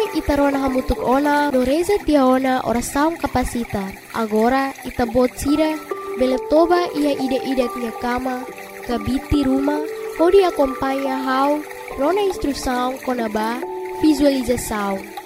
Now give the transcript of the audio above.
itarona hamutuk ona, doreza tiaona oração capacita. Agora itabot sira, beletoba ia ide-ide minha cama, kabiti rumah, pode acompanhar how, rona instrução konaba, visualização.